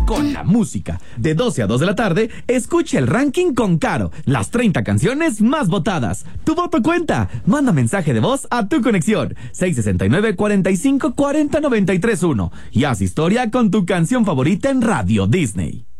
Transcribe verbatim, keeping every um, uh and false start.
con la música. De doce a dos de la tarde, escucha el ranking con Caro. Las treinta canciones más votadas. Tu voto cuenta. Manda mensaje de voz a tu conexión. seis sesenta y nueve, cuarenta y cinco, cuarenta, noventa y tres, uno. Y haz historia con tu canción favorita en Radio Disney.